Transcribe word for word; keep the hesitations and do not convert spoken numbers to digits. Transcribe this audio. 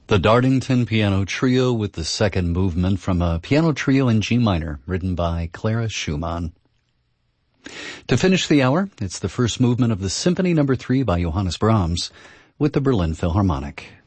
The Dartington Piano Trio with the second movement from a piano trio in G minor written by Clara Schumann. To finish the hour, it's the first movement of the Symphony Number three by Johannes Brahms with the Berlin Philharmonic.